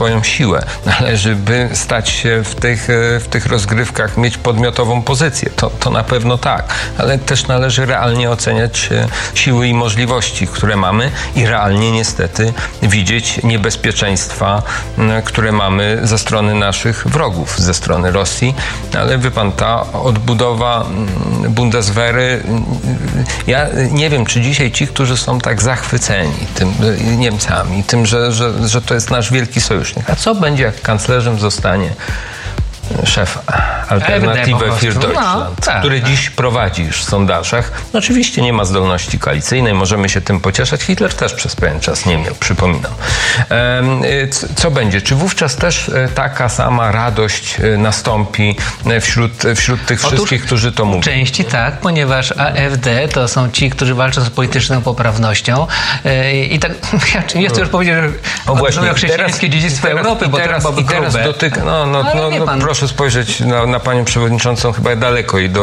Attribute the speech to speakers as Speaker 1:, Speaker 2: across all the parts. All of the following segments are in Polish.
Speaker 1: swoją siłę. Należy by stać się w tych rozgrywkach, mieć podmiotową pozycję. To na pewno tak. Ale też należy realnie oceniać siły i możliwości, które mamy i realnie niestety widzieć niebezpieczeństwa, które mamy ze strony naszych wrogów, ze strony Rosji. Ale wie pan, ta odbudowa Bundeswehry, ja nie wiem, czy dzisiaj ci, którzy są tak zachwyceni tym Niemcami, tym, że to jest nasz wielki sojusznik. A co będzie, jak kanclerzem zostanie szef Alternative für Deutschland, który dziś prowadzi już w sondażach. No, oczywiście nie ma zdolności koalicyjnej, możemy się tym pocieszać. Hitler też przez pewien czas nie miał, przypominam. Co będzie? Czy wówczas też taka sama radość nastąpi wśród tych wszystkich, którzy to mówią?
Speaker 2: Części tak, ponieważ AfD to są ci, którzy walczą z polityczną poprawnością i tak, ja nie chcę już powiedzieć, że odnowią chrześcijańskie dziedzictwo Europy, bo teraz
Speaker 1: dotyka, proszę spojrzeć na panią przewodniczącą chyba daleko i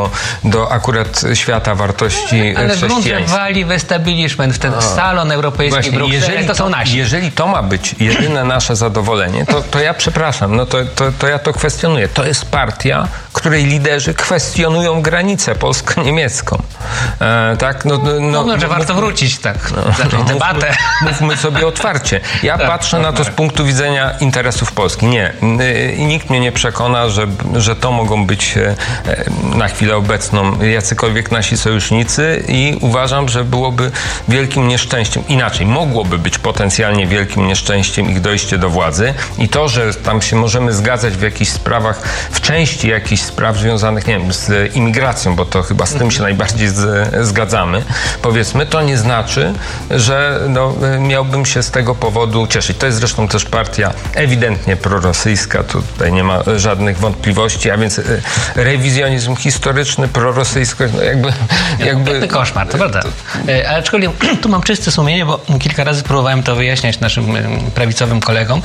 Speaker 1: do akurat świata wartości chrześcijańskich. Ale
Speaker 2: wali w establishment, w ten salon europejski Brukseli, to są nasi.
Speaker 1: Jeżeli to ma być jedyne nasze zadowolenie, to ja przepraszam, to ja to kwestionuję. To jest partia, której liderzy kwestionują granicę polsko-niemiecką. Tak?
Speaker 2: Że warto wrócić, zacząć debatę.
Speaker 1: Mówmy sobie otwarcie. Ja patrzę na to z punktu widzenia interesów Polski. Nie. Nikt mnie nie przekona, że to mogą być na chwilę obecną jacykolwiek nasi sojusznicy i uważam, że byłoby wielkim nieszczęściem. Inaczej, mogłoby być potencjalnie wielkim nieszczęściem ich dojście do władzy i to, że tam się możemy zgadzać w jakichś sprawach, w części jakichś spraw związanych, nie wiem, z imigracją, bo to chyba z tym się najbardziej zgadzamy, powiedzmy, to nie znaczy, że miałbym się z tego powodu cieszyć. To jest zresztą też partia ewidentnie prorosyjska, tutaj nie ma żadnych wątpliwości, a więc rewizjonizm historyczny, prorosyjskość,
Speaker 2: jakby koszmar, to prawda. Aczkolwiek tu mam czyste sumienie, bo kilka razy próbowałem to wyjaśniać naszym prawicowym kolegom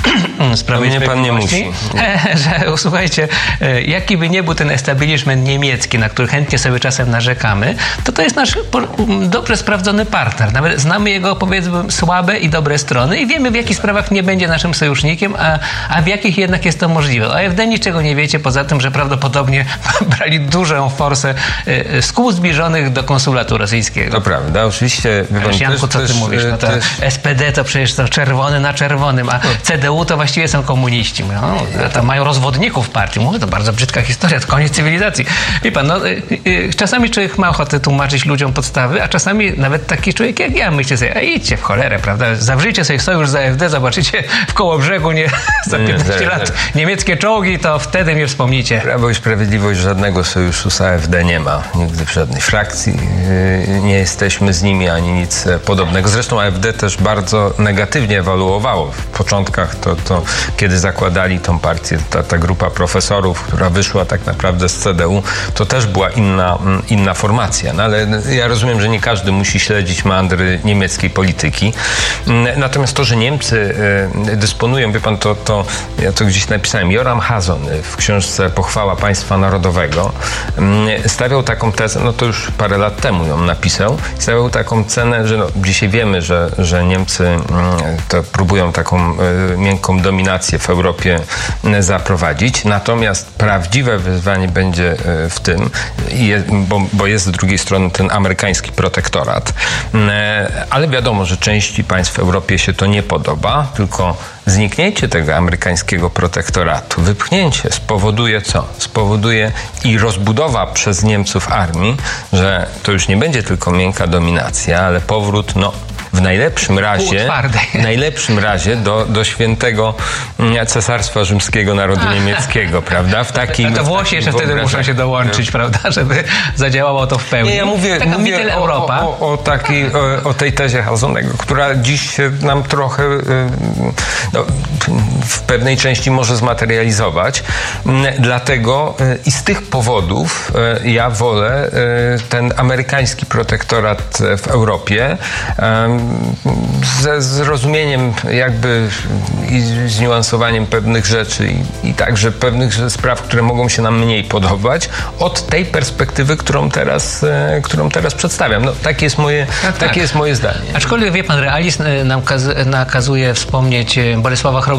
Speaker 2: z Prawa i
Speaker 1: Sprawiedliwości. Pan nie musi.
Speaker 2: Że słuchajcie, jaki by nie był ten establishment niemiecki, na który chętnie sobie czasem narzekamy, to jest nasz dobrze sprawdzony partner. Nawet znamy jego, powiedzmy, słabe i dobre strony i wiemy, w jakich sprawach nie będzie naszym sojusznikiem, a w jakich jednak jest to możliwe. O AfD niczego nie wiecie, poza tym, że prawdopodobnie brali dużą forsę z kół zbliżonych do konsulatu rosyjskiego.
Speaker 1: To prawda, oczywiście.
Speaker 2: Janku, co ty mówisz? SPD to przecież to czerwony na czerwonym, a CDU to właściwie są komuniści. To mają rozwodników partii. Mówię, to bardzo brzydka historia, to koniec cywilizacji. Wie pan, czasami człowiek ma ochotę tłumaczyć ludziom podstawy, a czasami nawet taki człowiek jak ja myśli sobie, idźcie w cholerę, prawda? Zawrzyjcie sobie sojusz z AfD, zobaczycie w Kołobrzegu za 15 lat niemieckie czołgi, to wtedy mnie wspomnicie.
Speaker 1: Prawo i Sprawiedliwość żadnego sojuszu z AfD nie ma. Nigdy w żadnej frakcji nie jesteśmy z nimi, ani nic podobnego. Zresztą AfD też bardzo negatywnie ewaluowało w początkach to kiedy zakładali tą partię, ta grupa profesorów, która wyszła tak naprawdę z CDU, to też była inna formacja. No ale ja rozumiem, że nie każdy musi śledzić meandry niemieckiej polityki. Natomiast to, że Niemcy dysponują, wie pan, ja to gdzieś napisałem, Joram Hazon w książce Pochwała Państwa Narodowego stawiał taką tezę, to już parę lat temu ją napisał, stawiał taką cenę, że dzisiaj wiemy, że Niemcy to próbują taką miękką dominację w Europie zaprowadzić, natomiast prawdziwe wyzwanie będzie w tym, bo jest z drugiej strony ten amerykański protektorat, ale wiadomo, że części państw w Europie się to nie podoba, tylko zniknięcie tego amerykańskiego protektoratu, wypchnięcie spowoduje co? Spowoduje i rozbudowa przez Niemców armii, że to już nie będzie tylko miękka dominacja, ale powrót, w najlepszym razie do świętego Cesarstwa Rzymskiego Narodu Niemieckiego, prawda?
Speaker 2: To Włosi jeszcze wtedy muszą się dołączyć, prawda? Żeby zadziałało to w pełni.
Speaker 1: Nie, ja mówię
Speaker 2: Europa.
Speaker 1: O tej tezie Hazonego, która dziś się nam trochę w pewnej części może zmaterializować. Dlatego i z tych powodów ja wolę ten amerykański protektorat w Europie ze zrozumieniem jakby i zniuansowaniem pewnych rzeczy i także pewnych spraw, które mogą się nam mniej podobać, od tej perspektywy, którą teraz przedstawiam. Takie jest moje zdanie.
Speaker 2: Aczkolwiek wie pan, realizm nam nakazuje wspomnieć Bolesława Chrobrego